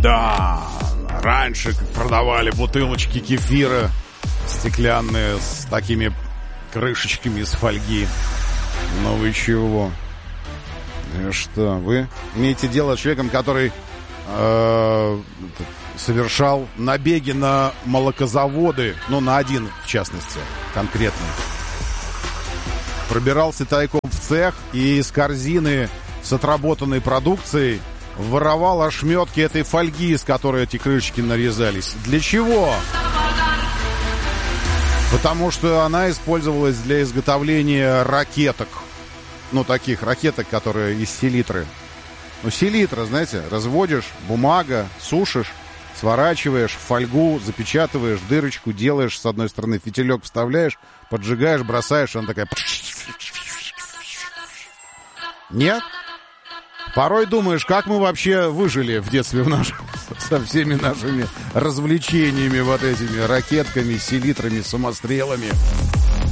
Да, раньше продавали бутылочки кефира стеклянные с такими крышечками из фольги. Но вы чего? Что, вы имеете дело с человеком, который совершал набеги на молокозаводы, ну, на один, в частности, конкретно. Пробирался тайком в цех и из корзины с отработанной продукцией воровал ошметки этой фольги, из которой эти крышечки нарезались. Для чего? Потому что она использовалась для изготовления ракеток. Ну, таких ракеток, которые из селитры. Ну, селитра, знаете, разводишь, бумага, сушишь, сворачиваешь, фольгу, запечатываешь, дырочку делаешь, с одной стороны фитилек вставляешь, поджигаешь, бросаешь, она такая... Нет? Порой думаешь, как мы вообще выжили в детстве со всеми нашими развлечениями, вот этими ракетками, селитрами, самострелами.